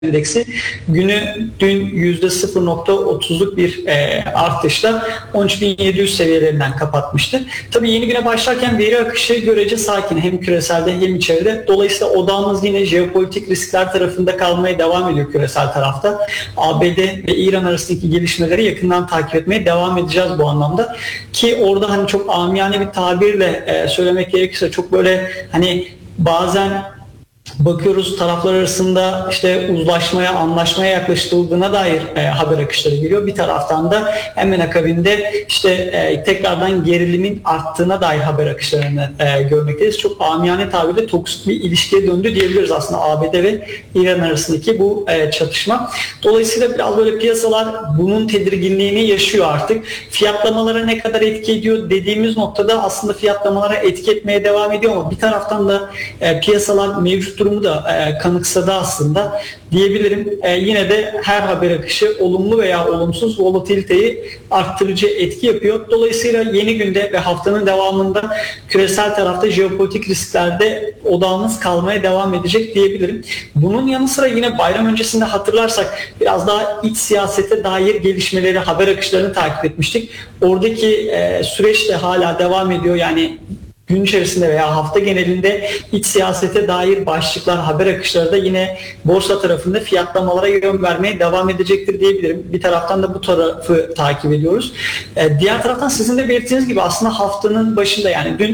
endeksi dün %0,30'luk bir artışla 13.700 seviyelerinden kapatmıştı. Tabii yeni güne başlarken veri akışı görece sakin hem küreselde hem içeride. Dolayısıyla odağımız yine jeopolitik riskler tarafında kalmaya devam ediyor küresel tarafta. ABD ve İran arasındaki gelişmeleri yakından takip etmeye devam edeceğiz bu anlamda. Ki orada hani çok amiyane bir tabirle söylemek gerekirse çok böyle hani bazen bakıyoruz taraflar arasında işte uzlaşmaya, anlaşmaya yaklaşıldığına dair haber akışları geliyor. Bir taraftan da hemen akabinde işte tekrardan gerilimin arttığına dair haber akışlarını görmekteyiz. Çok amiyane tabirle toksik bir ilişkiye döndü diyebiliriz aslında ABD ve İran arasındaki bu çatışma. Dolayısıyla biraz böyle piyasalar bunun tedirginliğini yaşıyor artık. Fiyatlamalara ne kadar etki ediyor dediğimiz noktada aslında fiyatlamalara etki etmeye devam ediyor ama bir taraftan da piyasalar mevcut durumu da kanıksadı aslında diyebilirim. Yine de her haber akışı olumlu veya olumsuz volatiliteyi arttırıcı etki yapıyor. Dolayısıyla yeni günde ve haftanın devamında küresel tarafta jeopolitik risklerde odağımız kalmaya devam edecek diyebilirim. Bunun yanı sıra yine bayram öncesinde hatırlarsak biraz daha iç siyasete dair gelişmeleri, haber akışlarını takip etmiştik. Oradaki süreç de hala devam ediyor. Yani gün içerisinde veya hafta genelinde iç siyasete dair başlıklar, haber akışları da yine borsa tarafında fiyatlamalara yön vermeye devam edecektir diyebilirim. Bir taraftan da bu tarafı takip ediyoruz. Diğer taraftan sizin de belirttiğiniz gibi aslında haftanın başında yani dün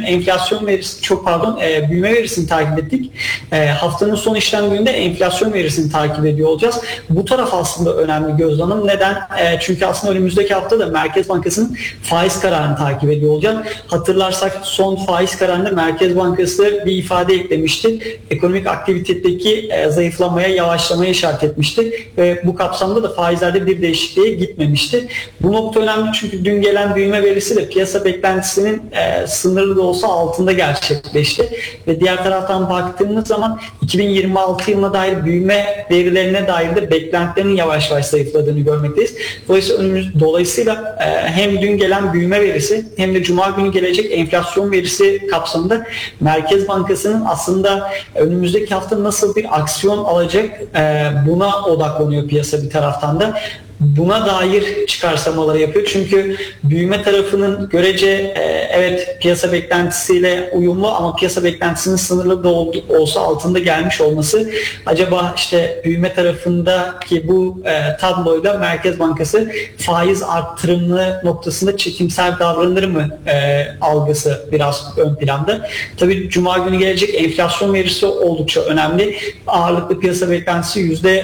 büyüme verisini takip ettik. Haftanın son işlem gününde enflasyon verisini takip ediyor olacağız. Bu taraf aslında önemli gözlemim. Neden? Çünkü aslında önümüzdeki hafta da Merkez Bankası'nın faiz kararını takip ediyor olacağız. Hatırlarsak son faiz kararında Merkez Bankası bir ifade eklemişti. Ekonomik aktivitedeki zayıflamaya, yavaşlamaya işaret etmişti. Ve bu kapsamda da faizlerde bir değişikliğe gitmemişti. Bu nokta önemli çünkü dün gelen büyüme verisi de piyasa beklentisinin sınırlı da olsa altında gerçekleşti. Ve diğer taraftan baktığımız zaman 2026 yılına dair büyüme verilerine dair de beklentilerin yavaş yavaş zayıfladığını görmekteyiz. Dolayısıyla hem dün gelen büyüme verisi hem de Cuma günü gelecek enflasyon verisi kapsamında Merkez Bankası'nın aslında önümüzdeki hafta nasıl bir aksiyon alacak buna odaklanıyor piyasa bir taraftan da. Buna dair çıkarsamaları yapıyor. Çünkü büyüme tarafının görece evet piyasa beklentisiyle uyumlu ama piyasa beklentisinin sınırlı da olsa altında gelmiş olması acaba işte büyüme tarafındaki bu tabloyla Merkez Bankası faiz arttırımlı noktasında çekimsel davranır mı algısı biraz ön planda. Tabii Cuma günü gelecek enflasyon verisi oldukça önemli. Ağırlıklı piyasa beklentisi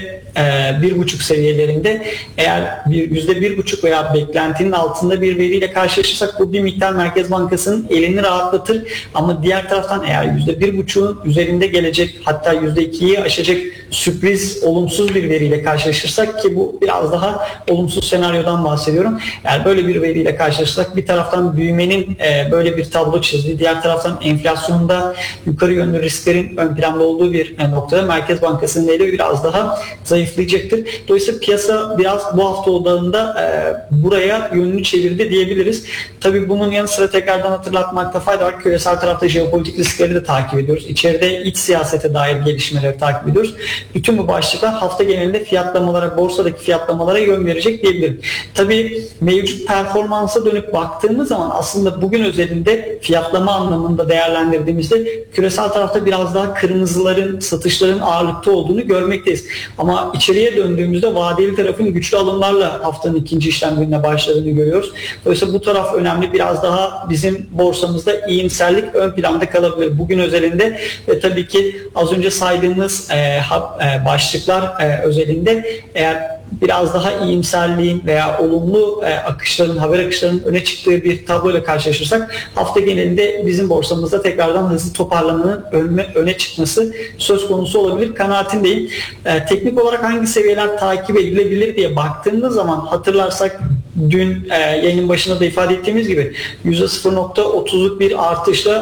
%1,5 seviyelerinde. Eğer %1,5 veya beklentinin altında bir veriyle karşılaşırsak bu bir miktar Merkez Bankası'nın elini rahatlatır. Ama diğer taraftan eğer %1,5'un üzerinde gelecek hatta %2'yi aşacak sürpriz olumsuz bir veriyle karşılaşırsak ki bu biraz daha olumsuz senaryodan bahsediyorum. Eğer böyle bir veriyle karşılaşırsak bir taraftan büyümenin böyle bir tablo çizdiği, diğer taraftan enflasyonda yukarı yönlü risklerin ön planda olduğu bir noktada Merkez Bankası'nın eli biraz daha zayıflayacaktır. Dolayısıyla piyasa biraz bu hafta odağında buraya yönünü çevirdi diyebiliriz. Tabii bunun yanı sıra tekrardan hatırlatmakta fayda var. Küresel tarafta jeopolitik riskleri de takip ediyoruz. İçeride iç siyasete dair gelişmeleri takip ediyoruz. Bütün bu başlıklar hafta genelinde fiyatlamalara, borsadaki fiyatlamalara yön verecek diyebilirim. Tabii mevcut performansa dönüp baktığımız zaman aslında bugün özelinde fiyatlama anlamında değerlendirdiğimizde küresel tarafta biraz daha kırmızıların, satışların ağırlıkta olduğunu görmekteyiz. Ama içeriye döndüğümüzde vadeli tarafın güçlü alımlarla haftanın ikinci işlem gününe başladığını görüyoruz. Dolayısıyla bu taraf önemli. Biraz daha bizim borsamızda iyimserlik ön planda kalabilir. Bugün özelinde ve tabii ki az önce saydığımız başlıklar özelinde eğer biraz daha iyimserliğin veya olumlu akışların, haber akışlarının öne çıktığı bir tabloyla karşılaşırsak hafta genelinde bizim borsamızda tekrardan hızlı toparlamanın öne çıkması söz konusu olabilir. Kanaatindeyim. Teknik olarak hangi seviyeler takip edilebilir diye baktığımız zaman hatırlarsak dün yayının başında da ifade ettiğimiz gibi %0,30'luk bir artışla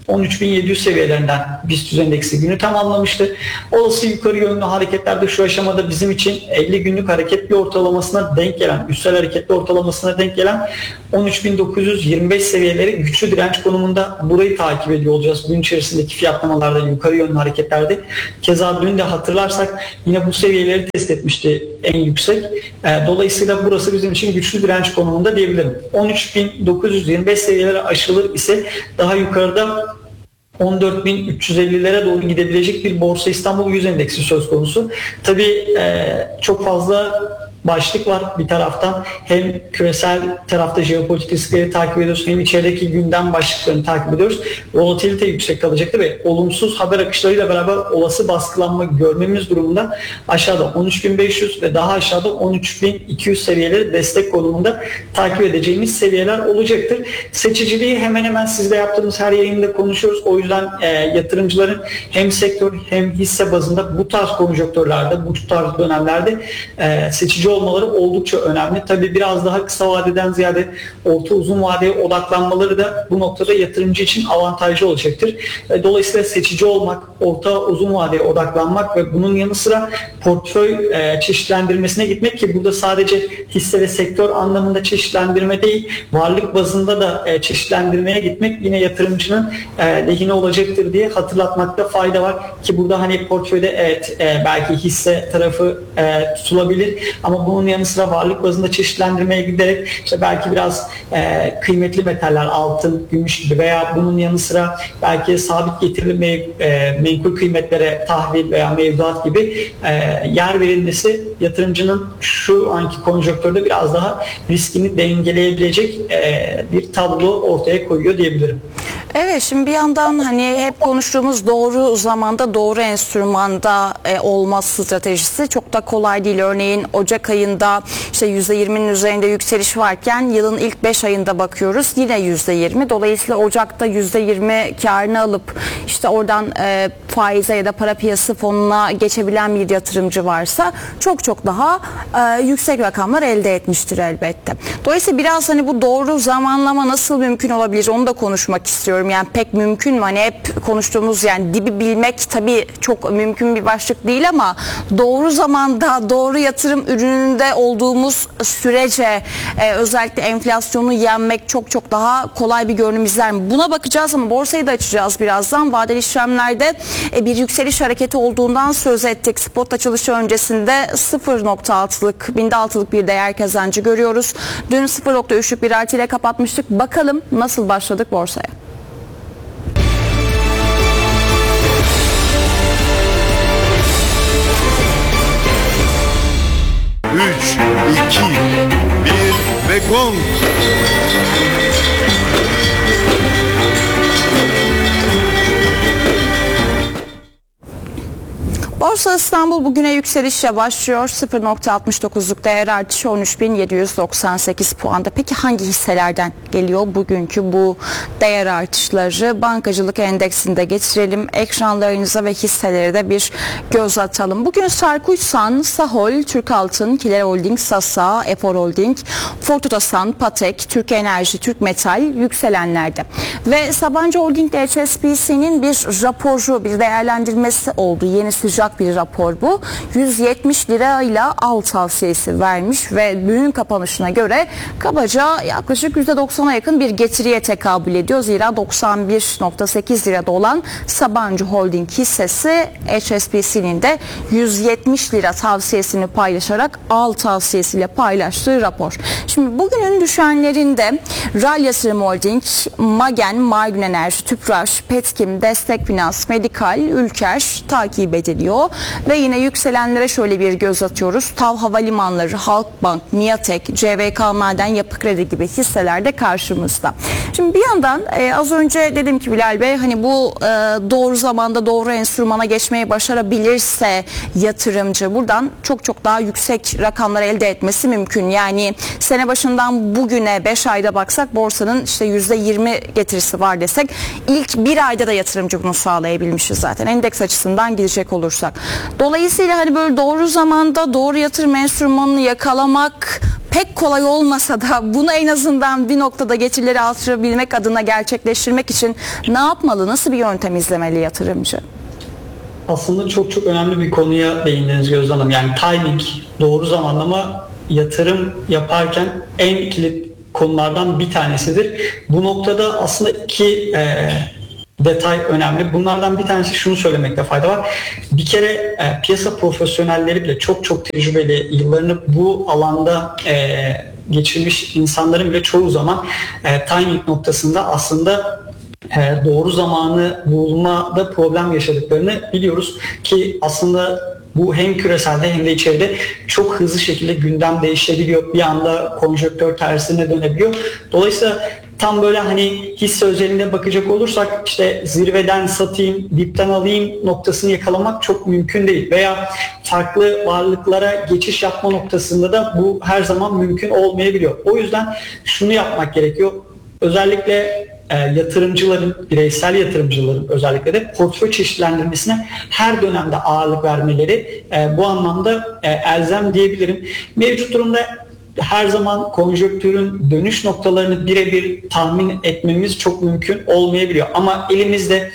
13.700 seviyelerinden BIST endeksi günü tamamlamıştı. Olası yukarı yönlü hareketlerde şu aşamada bizim için 50 günlük hareketli ortalamasına denk gelen, üstel hareketli ortalamasına denk gelen 13.925 seviyeleri güçlü direnç konumunda, burayı takip ediyor olacağız. Gün içerisindeki fiyatlamalarda, yukarı yönlü hareketlerde. Keza dün de hatırlarsak yine bu seviyeleri test etmişti en yüksek. Dolayısıyla burası bizim için güçlü direnç konumunda diyebilirim. 13.925 seviyeleri aşılır ise daha yukarıda 14.350'lere doğru gidebilecek bir Borsa İstanbul 100 endeksi söz konusu. Tabii çok fazla başlık var bir taraftan. Hem küresel tarafta jeopolitik riskleri takip ediyoruz, hem içerideki gündem başlıklarını takip ediyoruz. Volatilite yüksek kalacaktır ve olumsuz haber akışlarıyla beraber olası baskılanma görmemiz durumunda aşağıda 13.500 ve daha aşağıda 13.200 seviyeleri destek konumunda takip edeceğimiz seviyeler olacaktır. Seçiciliği hemen hemen sizle yaptığımız her yayında konuşuyoruz. O yüzden yatırımcıların hem sektör hem hisse bazında bu tarz konjonktürlerde, bu tarz dönemlerde seçici olmaları oldukça önemli. Tabii biraz daha kısa vadeden ziyade orta uzun vadeye odaklanmaları da bu noktada yatırımcı için avantajlı olacaktır. Dolayısıyla seçici olmak, orta uzun vadeye odaklanmak ve bunun yanı sıra portföy çeşitlendirmesine gitmek, ki burada sadece hisse ve sektör anlamında çeşitlendirme değil, varlık bazında da çeşitlendirmeye gitmek yine yatırımcının lehine olacaktır diye hatırlatmakta fayda var. Ki burada hani portföyde evet belki hisse tarafı tutulabilir ama bunun yanı sıra varlık bazında çeşitlendirmeye giderek işte belki biraz kıymetli metaller, altın, gümüş gibi veya bunun yanı sıra belki sabit getirili menkul kıymetlere tahvil veya mevduat gibi yer verilmesi yatırımcının şu anki konjonktürde biraz daha riskini dengeleyebilecek bir tablo ortaya koyuyor diyebilirim. Evet, şimdi bir yandan hani hep konuştuğumuz doğru zamanda doğru enstrümanda olma stratejisi çok da kolay değil. Örneğin Ocak ayında işte %20'nin üzerinde yükseliş varken yılın ilk 5 ayında bakıyoruz yine %20. Dolayısıyla Ocak'ta %20 karını alıp işte oradan faize ya da para piyasası fonuna geçebilen bir yatırımcı varsa çok daha yüksek rakamlar elde etmiştir elbette. Dolayısıyla biraz hani bu doğru zamanlama nasıl mümkün olabilir onu da konuşmak istiyorum. Yani pek mümkün mü? Hani hep konuştuğumuz yani dibi bilmek tabii çok mümkün bir başlık değil ama doğru zamanda doğru yatırım ürününde olduğumuz sürece özellikle enflasyonu yenmek çok daha kolay bir görünüm izler mi? Buna bakacağız ama borsayı da açacağız birazdan. Vadeli işlemlerde bir yükseliş hareketi olduğundan söz ettik. Spot açılışı öncesinde 0.6'lık, binde 6'lık bir değer kazancı görüyoruz. Dün 0.3'lük bir artıyla kapatmıştık. Bakalım nasıl başladık borsaya? 3, 2, 1 ve gong. Borsa İstanbul bugüne yükselişle başlıyor. 0.69'luk değer artışı 13.798 puanda. Peki hangi hisselerden geliyor bugünkü bu değer artışları? Bankacılık endeksinde getirelim. Ekranlarınıza ve hisselere de bir göz atalım. Bugün Sarkuysan, Sahol, Türkaltın, Kiler Holding, Sasa, Efor Holding, Ford Otosan, Patek, Türk Enerji, Türk Metal yükselenlerde. Ve Sabancı Holding HSBC'nin bir raporu, bir değerlendirmesi oldu. Yeni sıcak bir rapor bu. 170 lirayla al tavsiyesi vermiş ve dünün kapanışına göre kabaca yaklaşık %90'a yakın bir getiriye tekabül ediyor. Zira 91.8 lirada olan Sabancı Holding hissesi HSBC'nin de 170 lira tavsiyesini paylaşarak al tavsiyesiyle paylaştığı rapor. Şimdi bugünün düşenlerinde Ral Yatırım Holding, Magen, Mardin Enerji, Tüpraş, Petkim, Destek Finans, Medikal, Ülker takip ediliyor. Ve yine yükselenlere şöyle bir göz atıyoruz. TAV Havalimanları, Halkbank, Niyatek, CVK Maden, Yapı Kredi gibi hisseler de karşımızda. Şimdi bir yandan az önce dedim ki Bilal Bey hani bu doğru zamanda doğru enstrümana geçmeyi başarabilirse yatırımcı buradan çok daha yüksek rakamlar elde etmesi mümkün. Yani sene başından bugüne 5 ayda baksak borsanın işte %20 getirisi var desek ilk bir ayda da yatırımcı bunu sağlayabilmişiz zaten endeks açısından gidecek olursak. Dolayısıyla hani böyle doğru zamanda doğru yatırım enstrümanını yakalamak pek kolay olmasa da bunu en azından bir noktada getirileri artırabilmek adına gerçekleştirmek için ne yapmalı? Nasıl bir yöntem izlemeli yatırımcı? Aslında çok çok önemli bir konuya değindiniz Gözde Hanım. Yani timing, doğru zamanlama yatırım yaparken en kilit konulardan bir tanesidir. Bu noktada aslında iki detay önemli. Bunlardan bir tanesi, şunu söylemekte fayda var. Bir kere piyasa profesyonelleri bile çok çok tecrübeli, yıllarını bu alanda geçirmiş insanların bile çoğu zaman timing noktasında aslında doğru zamanı bulmada problem yaşadıklarını biliyoruz ki aslında bu hem küreselde hem de içeride çok hızlı şekilde gündem değişebiliyor. Bir anda konjonktür tersine dönebiliyor. Dolayısıyla tam böyle hani hisse özelinde bakacak olursak işte zirveden satayım, dipten alayım noktasını yakalamak çok mümkün değil. Veya farklı varlıklara geçiş yapma noktasında da bu her zaman mümkün olmayabiliyor. O yüzden şunu yapmak gerekiyor. Özellikle yatırımcıların, bireysel yatırımcıların özellikle de portföy çeşitlendirmesine her dönemde ağırlık vermeleri bu anlamda elzem diyebilirim. Mevcut durumda her zaman konjonktürün dönüş noktalarını birebir tahmin etmemiz çok mümkün olmayabiliyor. Ama elimizde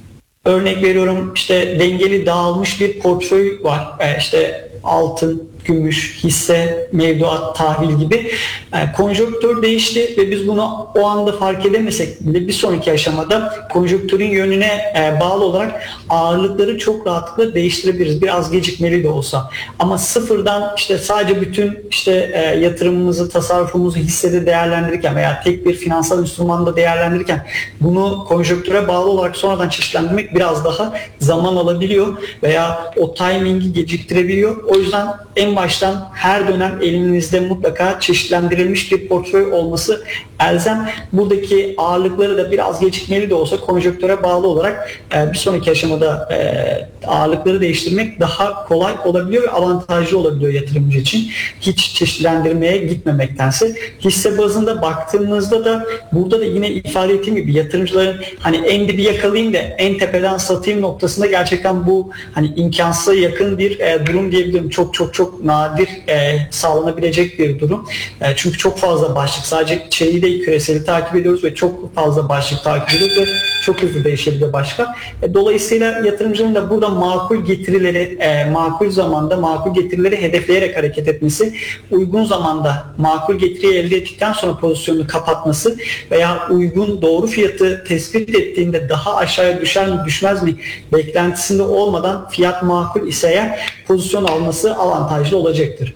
örnek veriyorum işte dengeli dağılmış bir portföy var. İşte altın, gümüş, hisse, mevduat, tahvil gibi konjonktür değişti ve biz bunu o anda fark edemesek bile bir sonraki aşamada konjonktürün yönüne bağlı olarak ağırlıkları çok rahatlıkla değiştirebiliriz. Biraz gecikmeli de olsa. Ama sıfırdan işte sadece bütün işte yatırımımızı, tasarrufumuzu hissede değerlendirirken veya tek bir finansal enstrümanda değerlendirirken bunu konjonktüre bağlı olarak sonradan çeşitlendirmek biraz daha zaman alabiliyor veya o timingi geciktirebiliyor. O yüzden en baştan her dönem elinizde mutlaka çeşitlendirilmiş bir portföy olması elzem. Buradaki ağırlıkları da biraz gecikmeli de olsa konjonktüre bağlı olarak bir sonraki aşamada ağırlıkları değiştirmek daha kolay olabiliyor ve avantajlı olabiliyor yatırımcı için. Hiç çeşitlendirmeye gitmemektense. Hisse bazında baktığımızda da burada da yine ifade ettiğim gibi yatırımcıların hani en dibi yakalayayım da en tepeden satayım noktasında gerçekten bu hani imkansıza yakın bir durum diyebilirim. Çok nadir sağlanabilecek bir durum. Çünkü çok fazla başlık, sadece şeyi de küreseli takip ediyoruz ve çok fazla başlık takip ediyoruz ve çok hızlı değişebiliyor başka. Dolayısıyla yatırımcının da burada makul getirileri, makul zamanda makul getirileri hedefleyerek hareket etmesi, uygun zamanda makul getiriyi elde ettikten sonra pozisyonunu kapatması veya uygun doğru fiyatı tespit ettiğinde daha aşağıya düşer mi düşmez mi beklentisinde olmadan fiyat makul ise eğer pozisyon alması avantajlı olacaktır.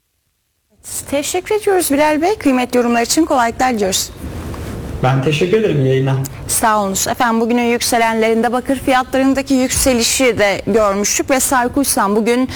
Teşekkür ediyoruz Bilal Bey. Kıymetli yorumlar için kolaylıklar diliyoruz. Ben teşekkür ederim yayına. Sağ olunuz. Efendim bugünün yükselenlerinde bakır fiyatlarındaki yükselişi de görmüştük ve Sarkuysan bugün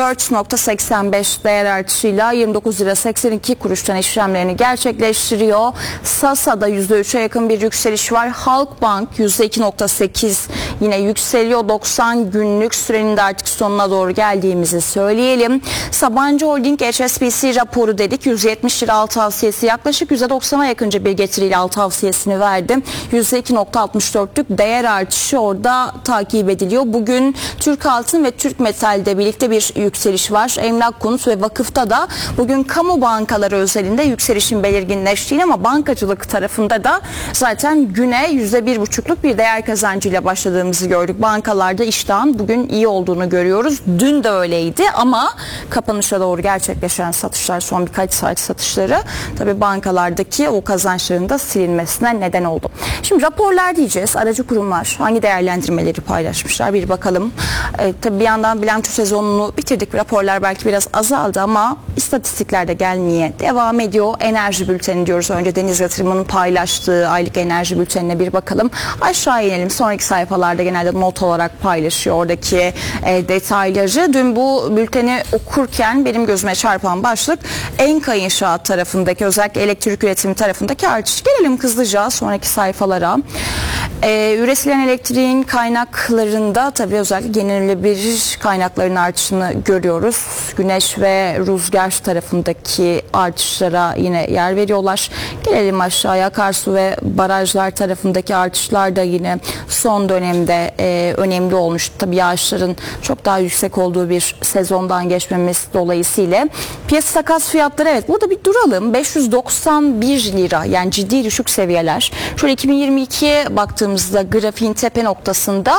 4.85 değer artışıyla 29 lira 82 kuruştan işlemlerini gerçekleştiriyor. Sasa'da %3'e yakın bir yükseliş var. Halkbank %2.8 yine yükseliyor. 90 günlük sürenin de artık sonuna doğru geldiğimizi söyleyelim. Sabancı Holding HSBC raporu dedik. 170 lira alt tavsiyesi, yaklaşık %90'a yakınca bir getiriyle alt tavsiyesini verdi. %2.64'lük değer artışı orada takip ediliyor. Bugün Türk Altın ve Türk Metal'de birlikte bir yükseliş var. Emlak Konut ve Vakıf'ta da bugün kamu bankaları özelinde yükselişin belirginleştiğini ama bankacılık tarafında da zaten güne %1.5'luk bir değer kazancıyla başladığımızı gördük. Bankalarda iştahın bugün iyi olduğunu görüyoruz. Dün de öyleydi ama kapanışa doğru gerçekleşen satışlar, son birkaç saat satışları tabii bankalardaki o kazançların da silinmesine neden oldu. Şimdi raporlar diyeceğiz. Aracı kurumlar hangi değerlendirmeleri paylaşmışlar bir bakalım. Tabii bir yandan bilanço sezonunu bitirdik. Raporlar belki biraz azaldı ama istatistikler de gelmeye devam ediyor. Enerji bülteni diyoruz. Önce Deniz Yatırımı'nın paylaştığı aylık enerji bültenine bir bakalım. Aşağı inelim. Sonraki sayfalarda genelde not olarak paylaşıyor oradaki detayları. Dün bu bülteni okurken benim gözüme çarpan başlık Enka İnşaat tarafındaki, özellikle elektrik üretimi tarafındaki artış. Gelelim hızlıca sonraki sayfalara. Üretilen elektriğin kaynaklarında tabii özellikle yenilenebilir kaynakların artışını görüyoruz. Güneş ve rüzgar tarafındaki artışlara yine yer veriyorlar. Gelelim aşağıya. Akarsu ve barajlar tarafındaki artışlar da yine son dönemde önemli olmuş. Tabii yağışların çok daha yüksek olduğu bir sezondan geçmemiz dolayısıyla. Piyasa takas fiyatları, evet, burada bir duralım. 591 lira, yani ciddi düşük seviyeler. Şöyle 2022'ye baktığımızda grafiğin tepe noktasında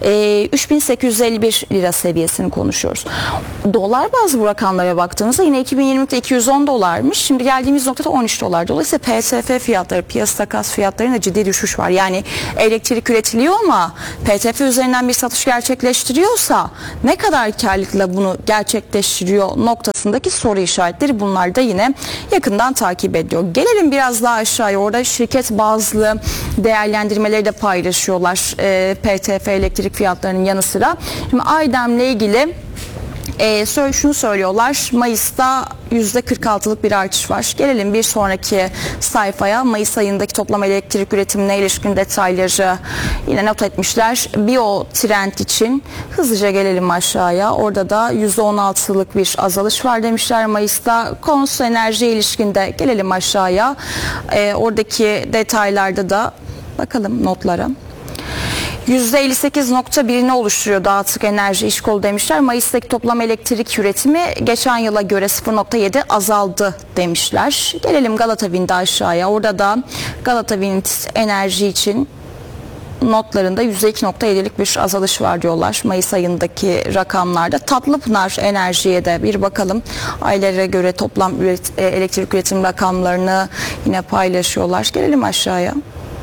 3851 lira seviyesini konuşuyoruz. Dolar bazlı bu rakamlara baktığımızda yine 2020'de 210 dolarmış. Şimdi geldiğimiz noktada 13 dolar. Dolayısıyla PTF fiyatları, piyasa takas fiyatlarında ciddi düşüş var. Yani elektrik üretiliyor ama PTF üzerinden bir satış gerçekleştiriyorsa ne kadar karlılıkla bunu gerçekleştiriyor noktasındaki soru işaretleri, bunlar da yine yakından takip ediyor. Gelelim biraz daha aşağıya. Orada şirket bazlı değerlendirmeleri de paylaşıyorlar. PTF elektrik fiyatlarının yanı sıra. Şimdi Aydem'le ilgili şunu söylüyorlar. Mayıs'ta %46'lık bir artış var. Gelelim bir sonraki sayfaya. Mayıs ayındaki toplam elektrik üretimine ilişkin detayları yine not etmişler. Biyotrend için hızlıca gelelim aşağıya. Orada da %16'lık bir azalış var demişler Mayıs'ta. Konsu enerjiye ilişkinde gelelim aşağıya. Oradaki detaylarda da bakalım notlara. %58.1'ini oluşturuyor dağıtık enerji iş kolu demişler. Mayıs'taki toplam elektrik üretimi geçen yıla göre 0.7 azaldı demişler. Gelelim Galata Wind'e aşağıya. Orada da Galata Wind enerji için notlarında %2.7'lik bir azalış var diyorlar Mayıs ayındaki rakamlarda. Tatlıpınar Enerji'ye de bir bakalım. Aylara göre toplam elektrik üretim rakamlarını yine paylaşıyorlar. Gelelim aşağıya.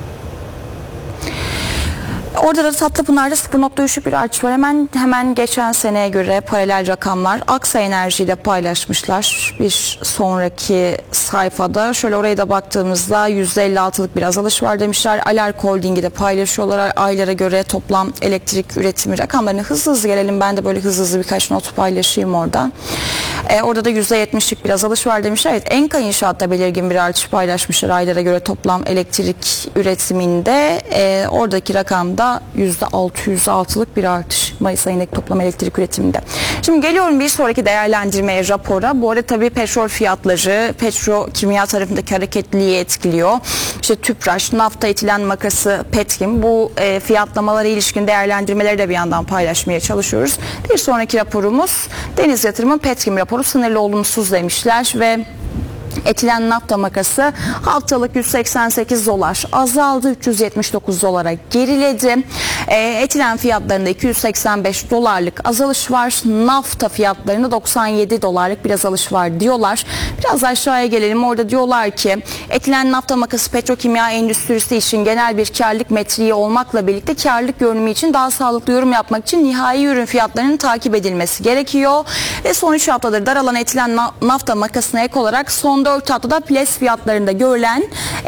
Orada da Tatlıpınar'da 0.3'lük bir artış var. Hemen geçen seneye göre paralel rakamlar Aksa Enerji ile paylaşmışlar. Bir sonraki sayfada şöyle oraya da baktığımızda %56'lık bir azalış var demişler. Alark Holding'i de paylaşıyorlar. Aylara göre toplam elektrik üretimi rakamlarını hızlı gelelim. Ben de böyle hızlı birkaç not paylaşayım oradan. Orada da %70'lik bir azalış var demişler. Evet, Enka İnşaat'ta belirgin bir artış paylaşmışlar aylara göre toplam elektrik üretiminde. Oradaki rakamda %606'lık bir artış Mayıs ayındaki toplam elektrik üretiminde. Şimdi geliyorum bir sonraki değerlendirmeye, rapora. Bu arada tabii petrol fiyatları petrokimya tarafındaki hareketliliği etkiliyor. İşte Tüpraş, nafta, etilen makası, Petkim, bu fiyatlamalara ilişkin değerlendirmeleri de bir yandan paylaşmaya çalışıyoruz. Bir sonraki raporumuz Deniz Yatırım'ın Petkim raporu, sınırlı olumsuz demişler ve etilen nafta makası haftalık 188 dolar azaldı, 379 dolara geriledi. Etilen fiyatlarında 285 dolarlık azalış var. Nafta fiyatlarında 97 dolarlık bir azalış var diyorlar. Biraz aşağıya gelelim. Orada diyorlar ki etilen nafta makası petrokimya endüstrisi için genel bir karlılık metriği olmakla birlikte karlılık görünümü için daha sağlıklı yorum yapmak için nihai ürün fiyatlarının takip edilmesi gerekiyor. Ve son 3 haftadır daralan etilen nafta makasına ek olarak son 4 haftada ples fiyatlarında görülen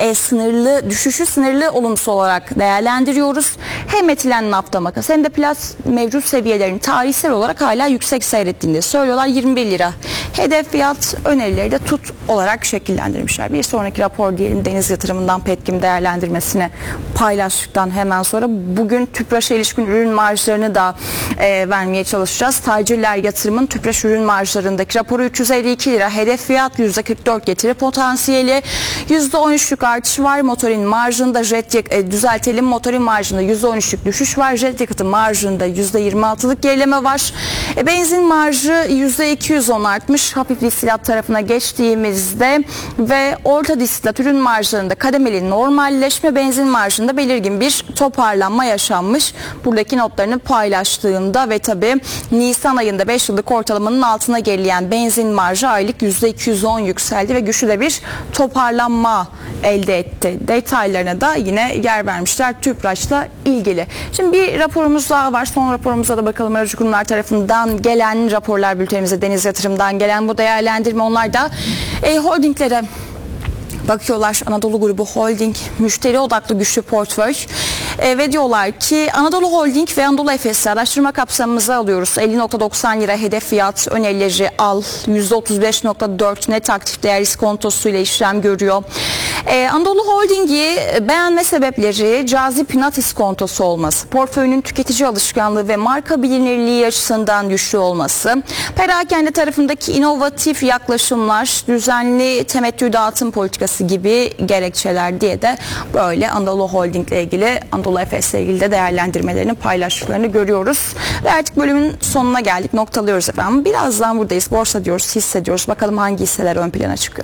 sınırlı olumsuz olarak değerlendiriyoruz. Hem etilen nafta makası hem de plas mevcut seviyelerin tarihsel olarak hala yüksek seyrettiğini de söylüyorlar. 21 lira hedef fiyat, önerileri de tut olarak şekillendirmişler. Bir sonraki rapor diyelim, Deniz Yatırım'dan Petkim değerlendirmesini paylaştıktan hemen sonra bugün Tüpraş'a ilişkin ürün marjlarını da vermeye çalışacağız. Tacirler Yatırım'ın Tüpraş ürün marjlarındaki raporu 352 lira hedef fiyat, %44 getiri potansiyeli, %13'lük artış var. Motorin marjında düzeltelim, motorin marjında %13'lük düşüş var. Jet yakıtı marjında %26'lık gerileme var. Benzin marjı %210 artmış. Hafif distilat tarafına geçtiğimizde ve orta distilat ürün marjlarında kademeli normalleşme, benzin marjında belirgin bir toparlanma yaşanmış. Buradaki notlarını paylaştığımda ve tabi Nisan ayında 5 yıllık ortalamanın altına gerileyen benzin marjı aylık %210 yükseldi ve güçlü de bir toparlanma elde etti. Detaylarına da yine yer vermişler Tüpraş'la ilgili. Şimdi bir raporumuz daha var. Son raporumuza da bakalım. Aracı kurumlar tarafından gelen raporlar bültenimize, Deniz Yatırım'dan gelen bu değerlendirme, onlar da holdinglere bakıyorlar. Anadolu Grubu Holding müşteri odaklı güçlü portföy ve diyorlar ki Anadolu Holding ve Anadolu Efes'i araştırma kapsamımıza alıyoruz. 50.90 lira hedef fiyat, önerileri al. %35.4 net aktif değer risk kontosuyla işlem görüyor. Anadolu Holding'i beğenme sebepleri cazip nakit iskontosu olması, portföyünün tüketici alışkanlığı ve marka bilinirliği açısından güçlü olması, perakende tarafındaki inovatif yaklaşımlar, düzenli temettü dağıtım politikası gibi gerekçeler diye de böyle Anadolu Holding ile ilgili, Anadolu Efes ile ilgili de değerlendirmelerini paylaştıklarını görüyoruz. Ve artık bölümün sonuna geldik, noktalıyoruz efendim. Birazdan buradayız, borsa diyoruz, hisse diyoruz. Bakalım hangi hisseler ön plana çıkıyor.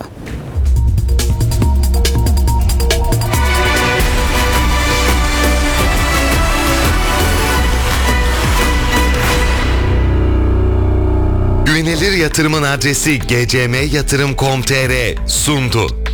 Güvenilir yatırımın adresi gcmyatırım.com.tr sundu.